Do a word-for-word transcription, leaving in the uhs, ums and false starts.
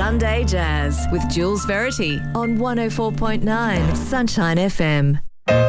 Sunday Jazz with Jules Verity on one oh four point nine Sunshine F M.